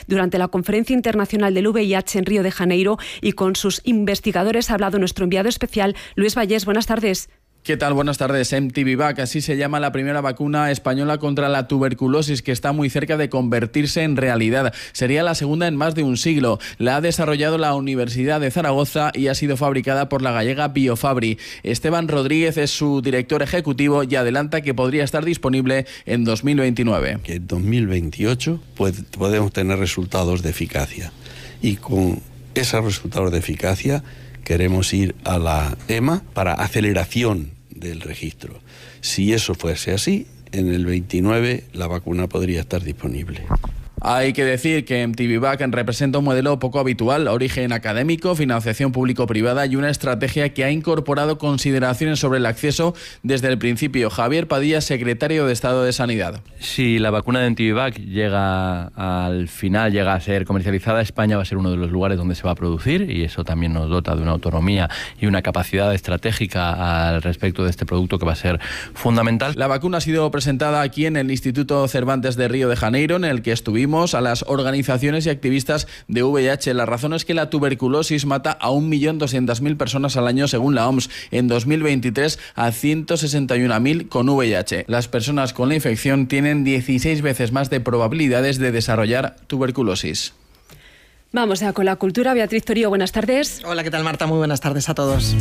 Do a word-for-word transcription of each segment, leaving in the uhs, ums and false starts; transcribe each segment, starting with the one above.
durante la Conferencia Internacional del V I H en Río de Janeiro, y con sus investigadores ha hablado nuestro enviado especial, Luis Vallés. Buenas tardes. ¿Qué tal? Buenas tardes. M T V Vac, así se llama la primera vacuna española contra la tuberculosis, que está muy cerca de convertirse en realidad. Sería la segunda en más de un siglo. La ha desarrollado la Universidad de Zaragoza y ha sido fabricada por la gallega Biofabri. Esteban Rodríguez es su director ejecutivo y adelanta que podría estar disponible en dos mil veintinueve. Que en dos mil veintiocho pues, podemos tener resultados de eficacia. Y con esos resultados de eficacia queremos ir a la E M A para aceleración del registro. Si eso fuese así, en el veintinueve la vacuna podría estar disponible. Hay que decir que M T V Vac representa un modelo poco habitual, origen académico, financiación público-privada y una estrategia que ha incorporado consideraciones sobre el acceso desde el principio. Javier Padilla, secretario de Estado de Sanidad. Si la vacuna de M T V Vac llega al final, llega a ser comercializada, España va a ser uno de los lugares donde se va a producir, y eso también nos dota de una autonomía y una capacidad estratégica al respecto de este producto que va a ser fundamental. La vacuna ha sido presentada aquí en el Instituto Cervantes de Río de Janeiro, en el que estuvimos a las organizaciones y activistas de V I H. La razón es que la tuberculosis mata a un millón doscientas mil personas al año según la O M S. En dos mil veintitrés a ciento sesenta y una mil con V I H. Las personas con la infección tienen dieciséis veces más de probabilidades de desarrollar tuberculosis. Vamos ya con la cultura. Beatriz Torío, buenas tardes. Hola, ¿qué tal, Marta? Muy buenas tardes a todos.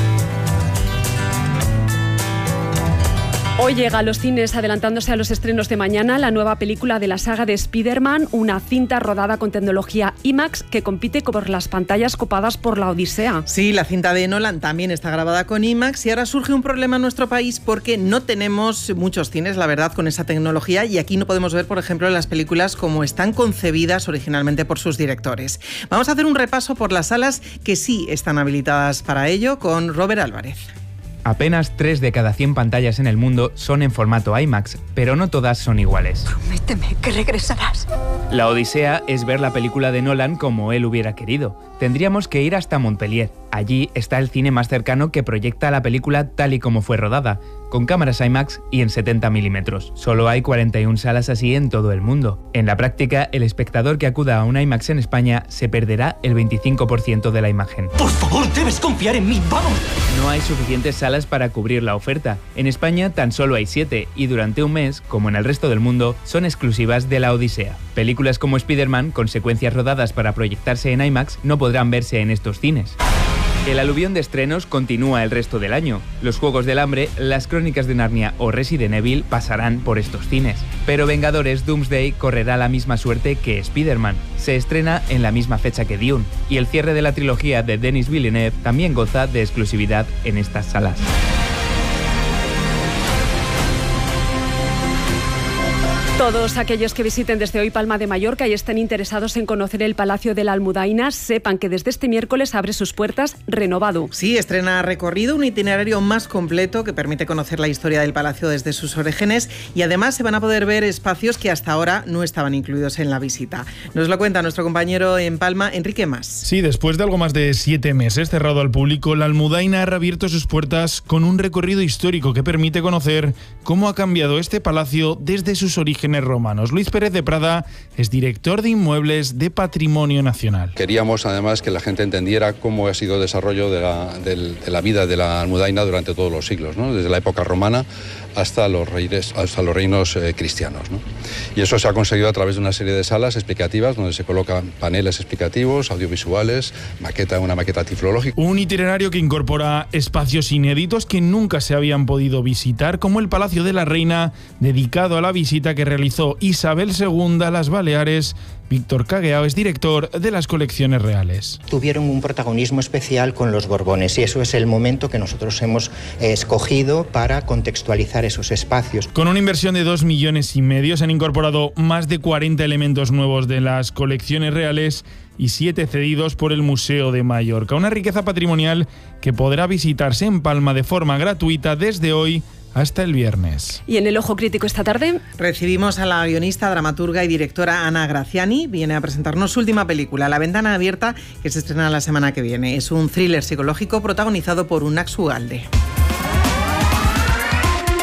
Hoy llega a los cines, adelantándose a los estrenos de mañana, la nueva película de la saga de Spider-Man, una cinta rodada con tecnología IMAX que compite por las pantallas copadas por la Odisea. Sí, la cinta de Nolan también está grabada con IMAX, y ahora surge un problema en nuestro país porque no tenemos muchos cines, la verdad, con esa tecnología, y aquí no podemos ver, por ejemplo, las películas como están concebidas originalmente por sus directores. Vamos a hacer un repaso por las salas que sí están habilitadas para ello con Robert Álvarez. Apenas tres de cada cien pantallas en el mundo son en formato IMAX, pero no todas son iguales. Prométeme que regresarás. La Odisea es ver la película de Nolan como él hubiera querido. Tendríamos que ir hasta Montpellier. Allí está el cine más cercano que proyecta la película tal y como fue rodada, con cámaras IMAX y en setenta milímetros. Solo hay cuarenta y una salas así en todo el mundo. En la práctica, el espectador que acuda a un IMAX en España se perderá el veinticinco por ciento de la imagen. ¡Por favor, debes confiar en mí! ¡Vamos! No hay suficientes salas para cubrir la oferta. En España tan solo hay siete, y durante un mes, como en el resto del mundo, son exclusivas de la Odisea. Películas como Spider-Man, con secuencias rodadas para proyectarse en IMAX, no podrán verse en estos cines. El aluvión de estrenos continúa el resto del año. Los Juegos del Hambre, Las Crónicas de Narnia o Resident Evil pasarán por estos cines. Pero Vengadores Doomsday correrá la misma suerte que Spider-Man. Se estrena en la misma fecha que Dune, y el cierre de la trilogía de Denis Villeneuve también goza de exclusividad en estas salas. Todos aquellos que visiten desde hoy Palma de Mallorca y estén interesados en conocer el Palacio de la Almudaina, sepan que desde este miércoles abre sus puertas renovado. Sí, estrena recorrido, un itinerario más completo que permite conocer la historia del palacio desde sus orígenes, y además se van a poder ver espacios que hasta ahora no estaban incluidos en la visita. Nos lo cuenta nuestro compañero en Palma, Enrique Mas. Sí, después de algo más de siete meses cerrado al público, la Almudaina ha reabierto sus puertas con un recorrido histórico que permite conocer cómo ha cambiado este palacio desde sus orígenes romanos. Luis Pérez de Prada es director de inmuebles de Patrimonio Nacional. Queríamos además que la gente entendiera cómo ha sido el desarrollo de la, de, de la vida de la Almudaina durante todos los siglos, ¿no? Desde la época romana hasta los, reyes, hasta los reinos eh, cristianos, ¿no? Y eso se ha conseguido a través de una serie de salas explicativas donde se colocan paneles explicativos, audiovisuales, maqueta, una maqueta tiflológica. Un itinerario que incorpora espacios inéditos que nunca se habían podido visitar, como el Palacio de la Reina, dedicado a la visita que realizó Isabel segunda a las Baleares. Víctor Cagueao es director de las colecciones reales. Tuvieron un protagonismo especial con los Borbones, y eso es el momento que nosotros hemos eh, escogido para contextualizar esos espacios. Con una inversión de dos millones y medio se han incorporado más de cuarenta elementos nuevos de las colecciones reales y siete cedidos por el Museo de Mallorca. Una riqueza patrimonial que podrá visitarse en Palma de forma gratuita desde hoy hasta el viernes. ¿Y en el Ojo Crítico esta tarde? Recibimos a la guionista, dramaturga y directora Ana Graciani. Viene a presentarnos su última película, La Ventana Abierta, que se estrena la semana que viene. Es un thriller psicológico protagonizado por Unax Ugalde.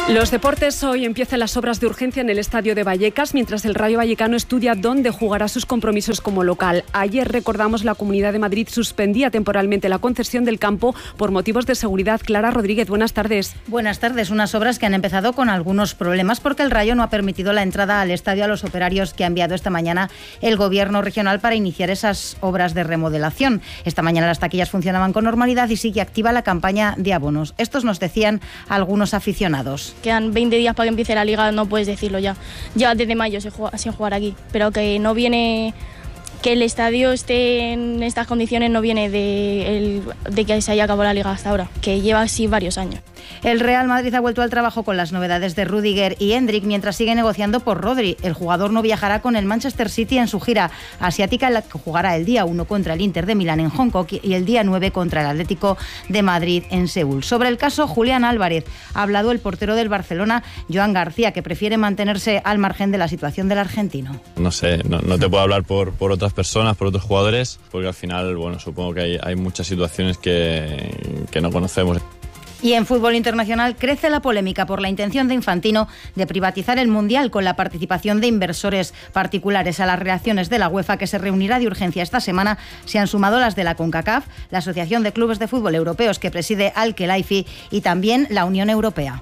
Los deportes, hoy empiezan las obras de urgencia en el estadio de Vallecas, mientras el Rayo Vallecano estudia dónde jugará sus compromisos como local. Ayer, recordamos, la Comunidad de Madrid suspendía temporalmente la concesión del campo por motivos de seguridad. Clara Rodríguez, buenas tardes. Buenas tardes. Unas obras que han empezado con algunos problemas porque el Rayo no ha permitido la entrada al estadio a los operarios que ha enviado esta mañana el Gobierno regional para iniciar esas obras de remodelación. Esta mañana las taquillas funcionaban con normalidad y sigue activa la campaña de abonos. Estos nos decían algunos aficionados. Quedan veinte días para que empiece la liga, no puedes decirlo ya. Ya desde mayo se juega, sin jugar aquí, pero que no viene, que el estadio esté en estas condiciones no viene de, el, de que se haya acabado la liga hasta ahora, que lleva así varios años. El Real Madrid ha vuelto al trabajo con las novedades de Rüdiger y Endrick mientras sigue negociando por Rodri. El jugador no viajará con el Manchester City en su gira asiática, en la que jugará el día uno contra el Inter de Milán en Hong Kong y el día nueve contra el Atlético de Madrid en Seúl. Sobre el caso Julián Álvarez, ha hablado el portero del Barcelona, Joan García, que prefiere mantenerse al margen de la situación del argentino. No sé, no, no te puedo hablar por, por otras personas, por otros jugadores, porque al final, bueno, supongo que hay, hay muchas situaciones que, que no conocemos. Y en fútbol internacional crece la polémica por la intención de Infantino de privatizar el Mundial con la participación de inversores particulares. A las reacciones de la UEFA, que se reunirá de urgencia esta semana, se han sumado las de la CONCACAF, la Asociación de Clubes de Fútbol Europeos que preside Al-Khelaifi y también la Unión Europea.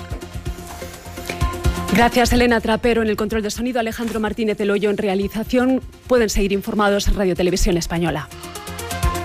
Gracias, Elena Trapero. En el control de sonido, Alejandro Martínez Eloyo en realización. Pueden seguir informados en Radio Televisión Española.